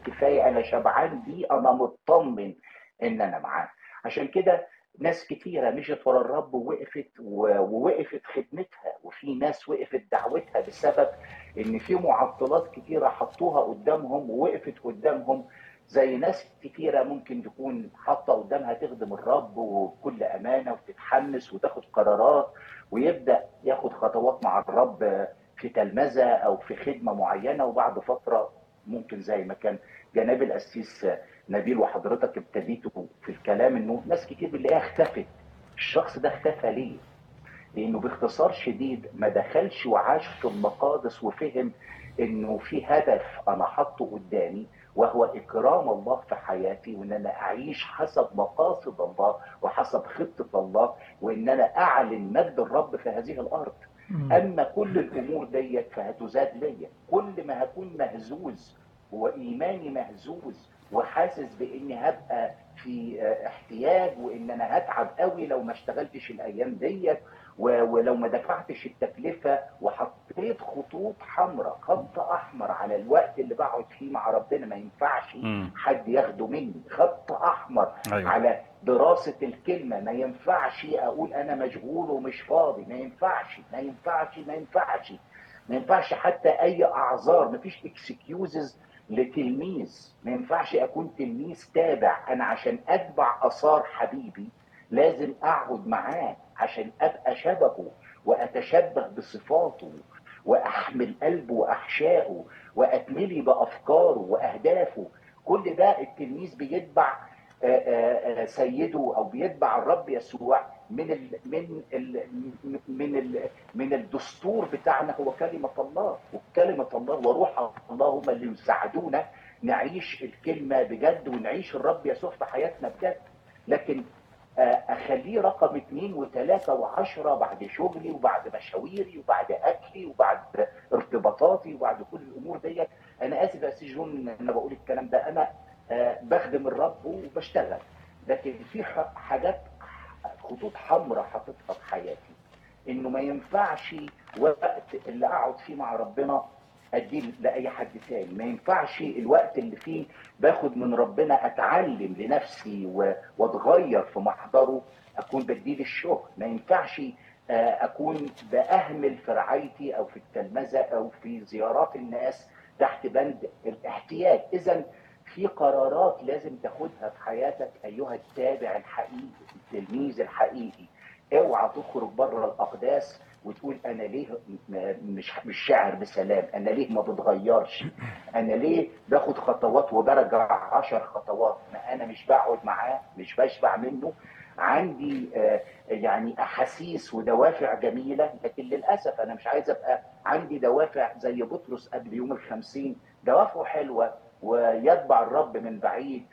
الكفايه، انا شبعان بيه، انا مطمن ان انا معاه. عشان كده ناس كتيره مشت ورا الرب ووقفت ووقفت خدمتها، وفي ناس وقفت دعوتها بسبب ان في معطلات كتيره حطوها قدامهم ووقفت قدامهم. زي ناس كتيره ممكن تكون حاطه قدامها تخدم الرب وبكل امانه وتتحمس وتاخد قرارات ويبدا ياخد خطوات مع الرب في تلمذه او في خدمه معينه، وبعد فتره ممكن زي ما كان جناب القسيس نبيل وحضرتك ابتديتوا في الكلام انه ناس كتير بنلاقيها اختفت. الشخص ده اختفى ليه؟ لانه باختصار شديد ما دخلش وعاش في المقادس وفهم انه في هدف انا حاطه قدامي، وهو اكرام الله في حياتي، وان انا اعيش حسب مقاصد الله وحسب خطه الله، وان انا اعلن مجد الرب في هذه الارض. مم. اما كل الامور ديت فهتزاد ليا، كل ما هكون مهزوز وايماني مهزوز وحاسس باني هبقى في احتياج، وان انا هتعب قوي لو ما اشتغلتش الايام ديت، ولو ما دفعتش التكلفه وحطيت خطوط حمراء، خط احمر على الوقت اللي بقعد فيه مع ربنا ما ينفعش امم حد ياخده مني، خط احمر ايوه. على دراسه الكلمه، ما ينفعش اقول انا مشغول ومش فاضي، ما ينفعش ما ينفعش ما ينفعش ما ينفعش حتى اي اعذار، ما فيش اكسكيوزز لتلميذ. ما ينفعش اكون تلميذ تابع، انا عشان اتبع اثار حبيبي لازم اقعد معاه عشان ابقى شبهه واتشبه بصفاته واحمل قلبه واحشائه واتملي بافكاره واهدافه. كل ده التلميذ بيتبع سيده او بيتبع الرب يسوع من الدستور بتاعنا، هو كلمه الله، وكلمه الله وروح الله هم اللي يساعدونا نعيش الكلمه بجد ونعيش الرب يسوع في حياتنا بجد. لكن اخليه رقم 2 و3 و10 بعد شغلي وبعد مشاويري وبعد اكلي وبعد ارتباطاتي وبعد كل الامور ديت. انا اسف يا سي جون ان انا بقول الكلام ده، انا بخدم الرب وبشتغل، لكن في حاجات، خطوط حمراء حاططها في حياتي، انه ما ينفعش وقت اللي اقعد فيه مع ربنا اديه لاي حد تاني، ما ينفعش الوقت اللي فيه باخد من ربنا اتعلم لنفسي واتغير في محضره اكون بديه للشغل، ما ينفعش اكون باهمل في رعايتي او في التلمذه او في زيارات الناس تحت بند الاحتياج. اذا في قرارات لازم تاخدها في حياتك ايها التابع الحقيقي، التلميذ الحقيقي. اوعى تخرج بره الاقداس وتقول انا ليه مش شاعر بسلام، انا ليه ما بتغيرش، انا ليه باخد خطوات وبرجع 10 خطوات، ما انا مش بقعد معاه، مش بشبع منه. عندي يعني احاسيس ودوافع جميله، لكن للاسف انا مش عايز ابقى عندي دوافع زي بطرس قبل يوم ال50، دوافعه حلوه ويتبع الرب من بعيد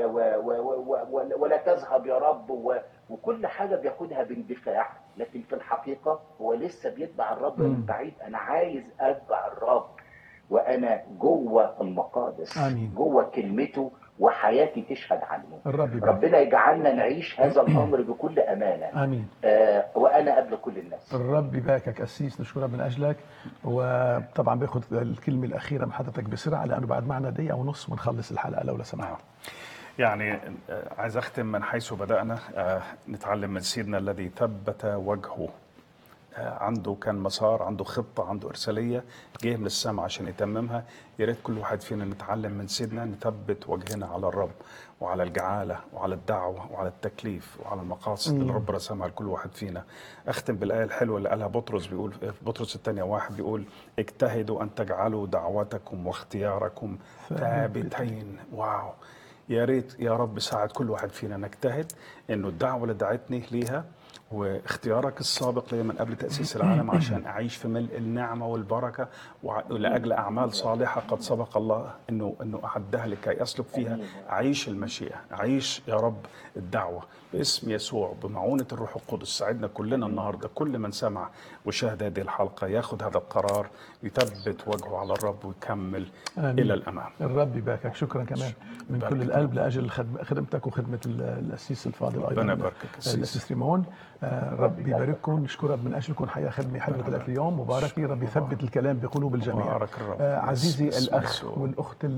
ولا تذهب يا رب وكل حاجه بياخدها باندفاع، لكن في الحقيقه هو لسه بيتبع الرب من مم. بعيد. انا عايز اتبع الرب وانا جوه المقادس، آمين. جوه كلمته، وحياتي تشهد عنه. الرب يبارك. ربنا يجعلنا نعيش هذا الامر بكل امانه، آمين. وانا قبل كل الناس. الرب يباركك أسيس، نشكرك من أجلك. وطبعا باخد الكلمة الأخيرة من حضرتك بسرعة لأنه بعد معنا دقيقة ونص ونخلص الحلقة لو سمحت. يعني عايز أختم من حيث بدأنا. نتعلم من سيدنا الذي ثبت وجهه. عنده كان مسار، عنده خطة، عنده إرسالية جه من السماء عشان يتممها. يا ريت كل واحد فينا نتعلم من سيدنا، نثبت وجهنا على الرب وعلى الجعالة وعلى الدعوة وعلى التكليف وعلى المقاصد اللي رب رسمها لكل واحد فينا. أختم بالآية الحلوة اللي قالها بطرس، بيقول في بطرس الثانية 1 بيقول اجتهدوا أن تجعلوا دعوتكم واختياركم ثابتين. واو، يا ريت يا رب ساعد كل واحد فينا نجتهد انه الدعوه اللي دعتني ليها واختيارك السابق لي من قبل تأسيس العالم عشان أعيش في ملء النعمة والبركة ولأجل أعمال صالحة قد سبق الله إنه أعدها لكي أسلك فيها. أعيش المشيئة، أعيش يا رب الدعوة باسم يسوع بمعونة الروح القدس. ساعدنا كلنا النهاردة، كل من سمع وشاهد هذه الحلقة ياخذ هذا القرار، يثبت وجهه على الرب ويكمل آمين. إلى الأمام. الرب يباركك. شكرا كمان من كل القلب لأجل خدمتك وخدمة الأسيس الفاضل ربنا أيضا يباركك الأسيس ريمون. رب يبارككم. نشكرك من أجلكم حياة خدمة حلوة اليوم مباركة. رب يثبت الكلام بقلوب الجميع. بارك الرب. عزيزي باسم الأخ يسوع. والأخت